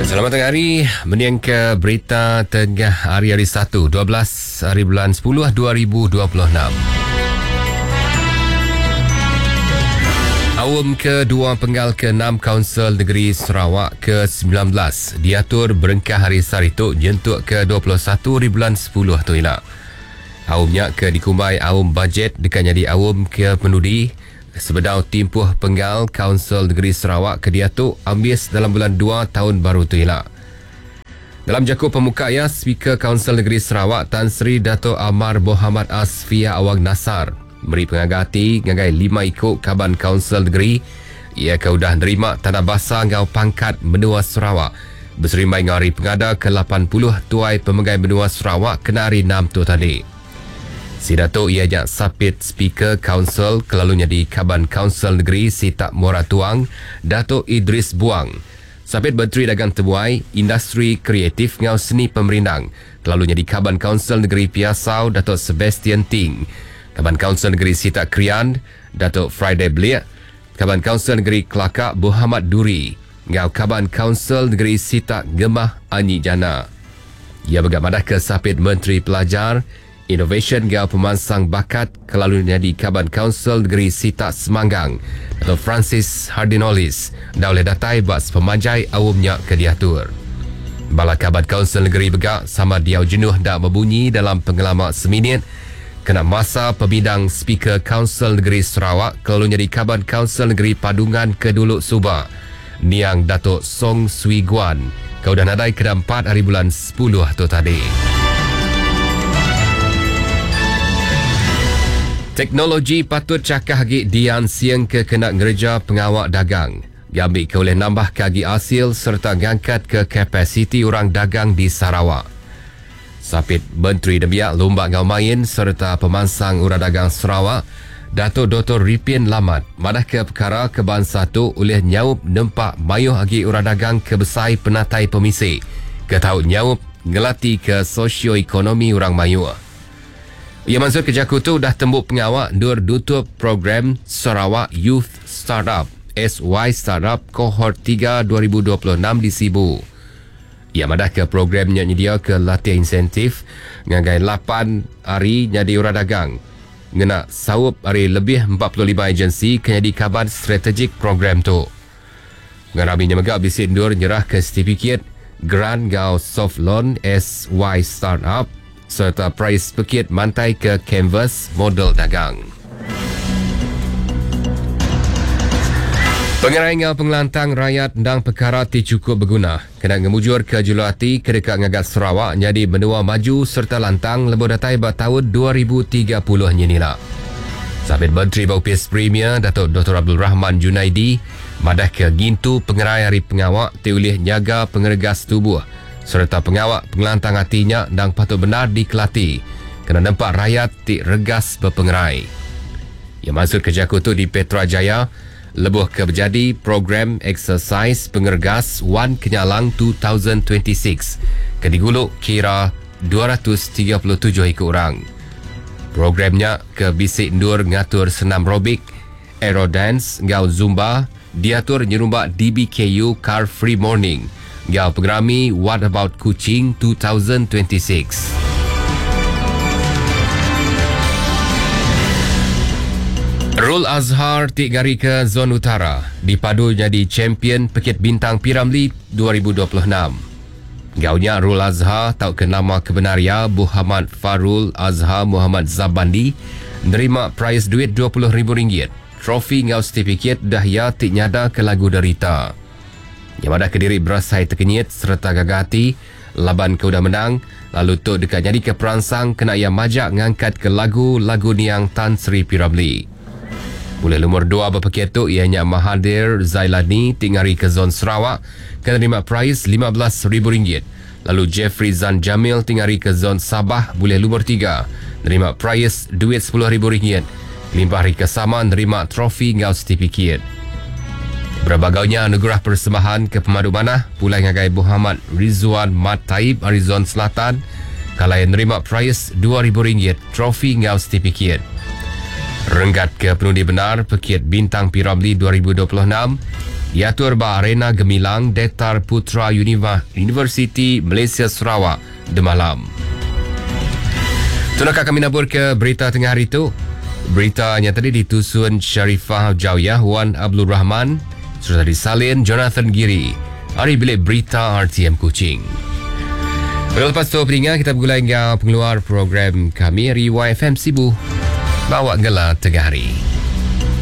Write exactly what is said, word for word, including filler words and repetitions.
Selamat tengah hari, meniang ke berita tengah hari-hari satu, dua belas hari bulan sepuluh dua ribu dua puluh enam. Awam kedua penggal ke enam Kaunsil Negeri Sarawak ke sembilan belas diatur berengkah hari Sarituk jentuk ke dua puluh satu hari bulan sepuluh tu hilak. Awamnya ke dikumbai awam bajet dekat jadi awam ke penudi sebedau timpuh penggal Kaunsil Negeri Sarawak ke diatuk ambis dalam bulan dua tahun baru tu hilak. Dalam jakut pemuka ya, Speaker Kaunsil Negeri Sarawak Tan Sri Dato' Amar Muhammad Asfia Awang Nasar beri pengagati ngagai lima ikut Kaban Kaunsil Negeri. Ia keudah nerima tanah basah ngau pangkat Menua Sarawak berserimbai ngau hari pengada ke lapan puluh tuai pemegai Menua Sarawak kena hari enam tu tadi. Si Datuk ianya sapit Speaker Kaunsil kelalunya di Kaban Kaunsil Negeri Sitak Moratuang, Datuk Idris Buang. Sapit Menteri Dagang Tebuai, Industri Kreatif ngau seni pemerindang, kelalunya di Kaban Kaunsil Negeri Piasau, Datuk Sebastian Ting. Kaban Kaunsil Negeri Sitak Krian, Datuk Friday Bliak. Kaban Kaunsil Negeri Kelakar, Muhammad Duri. Ngau Kaban Kaunsil Negeri Sitak Gemah Anyi Jana. Ia bergamadah ke sapit Menteri Pelajar, Innovation Gau Pemansang Bakat kelalunya di Kaban Kaunsil Negeri Sitak Semanggang atau Francis Hardinolis dah oleh datai bas pemanjai awamnya ke diatur. Bala Kaban Kaunsil Negeri Begak sama diau jenuh dak berbunyi dalam pengalaman seminit kena masa pembidang Speaker Kaunsil Negeri Sarawak kelalunya di Kaban Kaunsil Negeri Padungan Keduluk Subak Niang Datuk Song Sui Guan kau dah nadai ke empat hari bulan sepuluh tu tadi. Teknologi patut cakah hagi dian siang ke kena gereja pengawak dagang. Gambil ke oleh nambah kagi hasil serta ngangkat ke kapasiti orang dagang di Sarawak. Sapit Menteri Demiak Lomba Ngau Main serta pemansang orang dagang Sarawak, Datuk Doktor Ripin Lamat, madah ke perkara keban satu oleh nyaup nempak mayuh hagi orang dagang kebesai penatai pemisik. Ketau nyaup ngelati ke sosioekonomi orang mayuh. Ia maksud kejaku tu dah tembuk pengawak dur tutup program Sarawak Youth Startup S Y Startup Kohort tiga dua ribu dua puluh enam di Sibu. Ia madah ke programnya nyedia ke latihan insentif ngagai lapan hari jadi orang dagang. Ngena sawup hari lebih empat puluh lima agensi kena di kaban strategik program tu. Ngarabinya megak bisik dur nyerah ke sertifikat Grant Gau Soft Loan S Y Startup serta price pekit mantai ke canvas model dagang. Pengerai ngau pengelantang rakyat ndang perkara ti cukup berguna. Kena ngemujur ke julati ke dekat ngagat Sarawak jadi menua maju serta lantang lebo datai ba tahun dua ribu tiga puluh nyenila. Sabit Menteri Baupis Premier Datuk Doktor Abdul Rahman Junaidi madah ke gintu pengerai hari pengawak ti ulih nyaga pengeregas tubuh serta pengawak pengelantang hatinya dan patut benar dikelati kena nampak rakyat ti regas berpengerai. Yang maksud kejaku tu di Petrajaya lebuh ke berjadi program exercise pengergas Wan Kenyalang dua ribu dua puluh enam ke diguluk kira dua ratus tiga puluh tujuh ikut orang. Programnya ke bisik ndur ngatur senam robik, aerodance, ngau zumba, diatur nyerumba D B K U Car Free Morning. Gau pengerami What About Kuching dua ribu dua puluh enam. Rul Azhar tik gari ke Zon Utara dipadu jadi champion Pekit Bintang Piramli dua ribu dua puluh enam. Gaunya Rul Azhar tau ke nama kebenaria Muhammad Farul Azhar Muhammad Zabandi nerima prize duit dua puluh ribu ringgit. Trofi ngau sertifikat dahya tik nyada ke lagu derita. Yang ada kediri berasai terkenyit serta gagati laban kau dah menang lalu tu dekat jadi ke peransang kena ia majak ngangkat ke lagu-lagu niang Tan Sri Piramli. Boleh lumur dua berpakit tu ianya Mahathir Zailani tingari ke Zon Sarawak kena terima prize lima belas ribu ringgit. Lalu Jeffrey Zan Jamil tingari ke Zon Sabah boleh lumur tiga nerima prize duit sepuluh ribu ringgit. Limpah hari kesama nerima trofi ngau sertifikat. Berbagainya anugerah persembahan ke pemandu manah pulai ngagai Muhammad Rizwan Mat Taib Arizon Selatan kalai nerima prize dua ribu ringgit trofi ngau sertifikat. Renggat ke penundi benar Pekit Bintang Piramli dua ribu dua puluh enam diatur ba Arena Gemilang Datar Putra Univa, Universiti Malaysia Sarawak Demalam. Tunakah kami nabur ke berita tengah hari itu? Berita yang tadi ditusun Sharifah Jawiyah, Wan Abdul Rahman, serta disalin Jonathan Giri. Hari bilik berita R T M Kuching. Pada lepas tu peningat kita bergulai dengan pengeluar program kami Riwayat F M Sibu. Bawa gelar tengah hari.